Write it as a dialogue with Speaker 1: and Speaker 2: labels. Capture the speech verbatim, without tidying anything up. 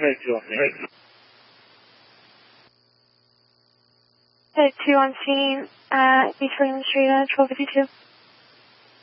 Speaker 1: Code two on scene.
Speaker 2: Code two on scene at East William Street, uh, twelve fifty-two.